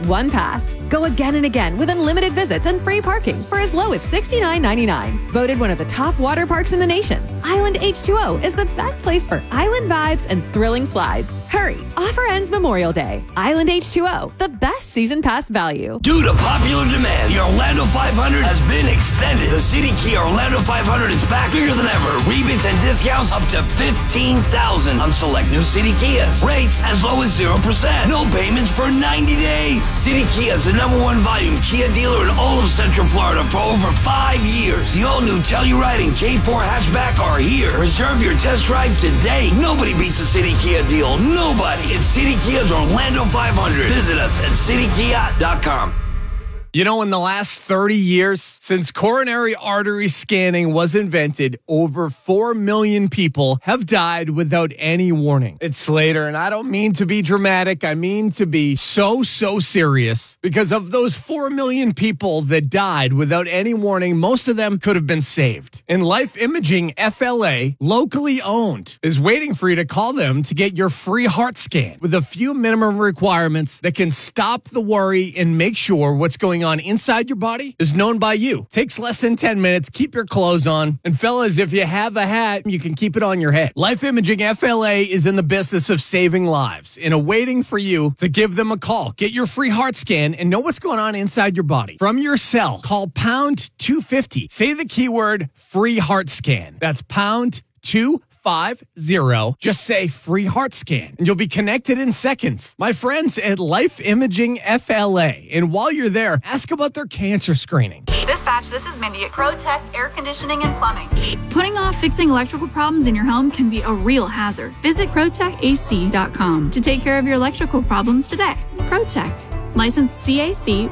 one pass. Go again and again with unlimited visits and free parking for as low as $69.99. Voted one of the top water parks in the nation, Island H2O is the best place for island vibes and thrilling slides. Hurry, offer ends Memorial Day. Island H2O, the best season pass value. Due to popular demand, the Orlando 500 has been extended. The City Kia Orlando 500 is back bigger than ever. Rebates and discounts up to $15,000 on select new City Kias. Rates as low as 0%. No payments for 90 days. City Kia is the #1 volume Kia dealer in all of Central Florida for over 5 years. The all-new Telluride and K4 hatchback are here. Reserve your test drive today. Nobody beats a City Kia deal. Nobody. It's City Kia's Orlando 500. Visit us at citykia.com. You know, in the last 30 years, since coronary artery scanning was invented, over 4 million people have died without any warning. It's Slater, and I don't mean to be dramatic. I mean to be so serious. Because of those 4 million people that died without any warning, most of them could have been saved. And Life Imaging FLA, locally owned, is waiting for you to call them to get your free heart scan with a few minimum requirements that can stop the worry and make sure what's going on inside your body is known by you. Takes less than 10 minutes. Keep your clothes on. And fellas, if you have a hat, you can keep it on your head. Life Imaging FLA is in the business of saving lives and waiting for you to give them a call. Get your free heart scan and know what's going on inside your body. From your cell, call pound 250. Say the keyword free heart scan. That's pound 250. Just say free heart scan and you'll be connected in seconds. My friends at Life Imaging FLA. And while you're there, ask about their cancer screening. Dispatch, this is Mindy at Crotech Air Conditioning and Plumbing. Putting off fixing electrical problems in your home can be a real hazard. Visit CrotechAC.com to take care of your electrical problems today. Crotech. License CAC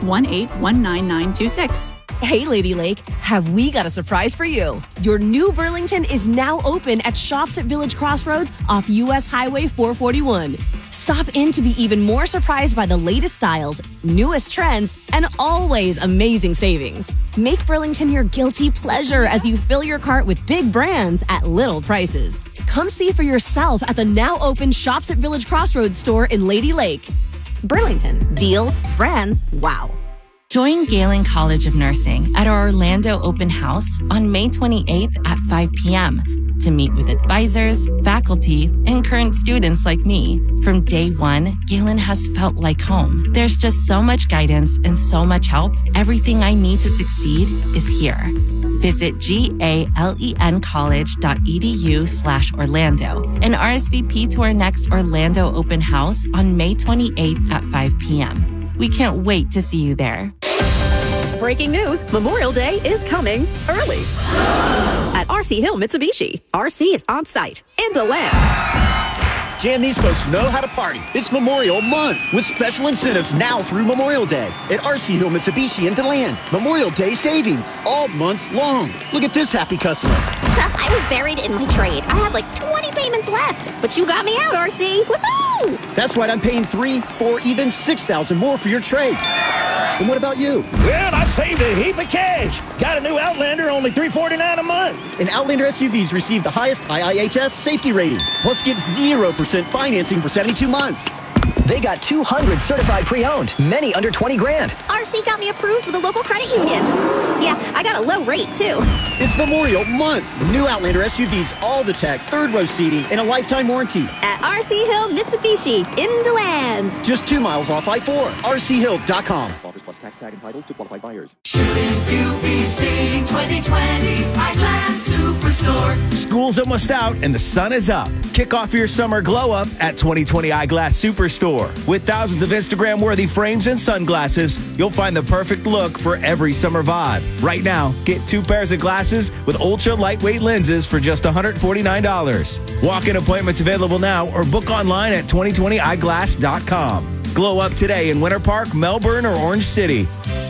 1819926. Hey, Lady Lake, have we got a surprise for you? Your new Burlington is now open at Shops at Village Crossroads off US Highway 441. Stop in to be even more surprised by the latest styles, newest trends, and always amazing savings. Make Burlington your guilty pleasure as you fill your cart with big brands at little prices. Come see for yourself at the now open Shops at Village Crossroads store in Lady Lake. Burlington, deals, brands, wow. Join Galen College of Nursing at our Orlando open house on May 28th at 5 p.m. to meet with advisors, faculty, and current students like me. From day one, Galen has felt like home. There's just so much guidance and so much help. Everything I need to succeed is here. Visit galencollege.edu/Orlando and RSVP to our next Orlando open house on May 28th at 5 p.m. We can't wait to see you there. Breaking news, Memorial Day is coming early. At RC Hill Mitsubishi, RC is on site and DeLand. Jan, these folks know how to party. It's Memorial Month with special incentives now through Memorial Day at RC Hill Mitsubishi in DeLand. Memorial Day savings all month long. Look at this happy customer. I was buried in my trade. I had like 20 payments left, but you got me out, RC. Woohoo! That's right. I'm paying $3,000, $4,000, even $6,000 more for your trade. And what about you? Well, I saved a heap of cash. Got a new Outlander, only $349 a month. And Outlander SUVs received the highest IIHS safety rating. Plus, get 0% financing for 72 months. They got 200 certified pre-owned, many under 20 grand. RC got me approved with a local credit union. Yeah, I got a low rate, too. It's Memorial Month. New Outlander SUVs, all the tech, third row seating, and a lifetime warranty. At RC Hill Mitsubishi in DeLand. Just 2 miles off I-4. RCHill.com. Offers plus tax tag entitled to qualified buyers. Shouldn't you be seeing 2020 Eyeglass Superstore? School's almost out and the sun is up. Kick off your summer glow up at 2020 Eyeglass Superstore. With thousands of Instagram-worthy frames and sunglasses, you'll find the perfect look for every summer vibe. Right now, get 2 pairs of glasses with ultra-lightweight lenses for just $149. Walk-in appointments available now or book online at 2020eyeglass.com. Glow up today in Winter Park, Melbourne, or Orange City.